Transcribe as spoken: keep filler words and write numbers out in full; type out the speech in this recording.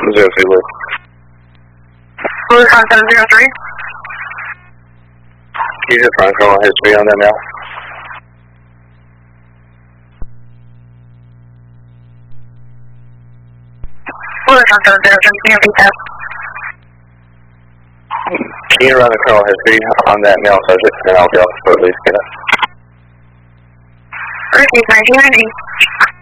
Zero Zulu. Blue Con seven zero three. Can you just run criminal history on that now? Blue Con seven zero three, can you repeat that? Can you run the criminal history on that male subject, and I'll be able to at least get it? Receive nineteen ninety.